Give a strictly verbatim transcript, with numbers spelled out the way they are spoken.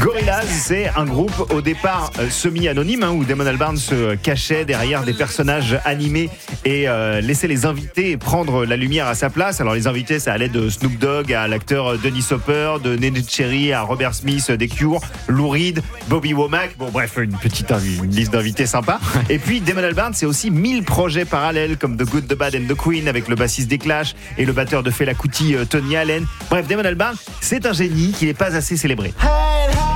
Gorillaz, c'est un groupe au départ euh, semi-anonyme, hein, où Damon Albarn se cachait derrière des personnages animés et euh, laissait les invités prendre la lumière à sa place. Alors les invités, ça allait de Snoop Dogg à l'acteur Dennis Hopper, de Neneh Cherry à Robert Smith des Cure, Lou Reed, Bobby Womack. Bon bref, une petite invi- une liste d'invités sympa. Et puis Damon Albarn, c'est aussi mille projets parallèles comme The Good, The Bad and The Queen avec le bassiste des Clash et le batteur de Fela Kuti, euh, Tony Allen. Bref, Damon Albarn, c'est un génie qui n'est pas assez célébré.